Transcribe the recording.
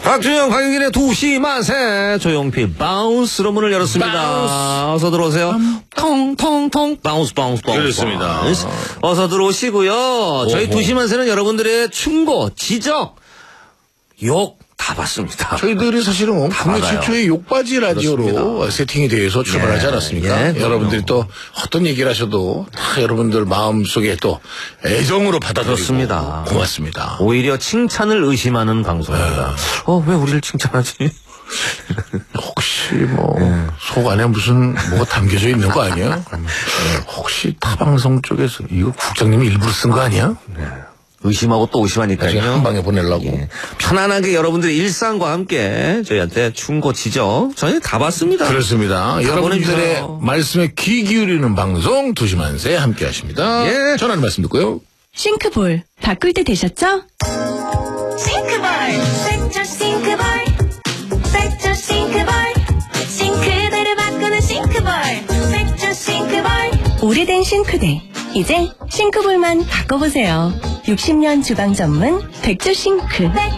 박준영 강영진의 2시 만세. 조용필 바운스로 문을 열었습니다. 바운스. 어서 들어오세요. 통통통 바운스. 그렇습니다. 어서 들어오시고요. 저희 2시 만세는 여러분들의 충고, 지적, 욕 다 받습니다. 저희들이 사실은 국내 최초의 욕바지 라디오로 그렇습니다. 세팅이 되어서 출발하지 않았습니까? 여러분들이 또 어떤 얘기를 하셔도 다 여러분들 마음속에 또 애정으로 받아들이고 그렇습니다. 고맙습니다. 오히려 칭찬을 의심하는 방송입니다. 왜 우리를 칭찬하지? 혹시 속 안에 무슨 뭐가 담겨져 있는 거 아니야? 혹시 타방송 쪽에서 이거 국장님이 일부러 쓴 거 아니야? 의심하고 또 의심하니까요. 한 방에 보내려고. 편안하게 여러분들의 일상과 함께 저희한테 충고, 지적 저희 다 받습니다. 그렇습니다. 여러분들의 말씀에 귀 기울이는 방송 2시 만세 함께 하십니다. 전화는 말씀 듣고요. 싱크볼 바꿀 때 되셨죠? 싱크볼 색조 싱크볼 색조 싱크볼 싱크대를 바꾸는 싱크볼 색조 싱크볼. 오래된 싱크대 이제 싱크볼만 바꿔보세요. 60년 주방 전문 백조 싱크.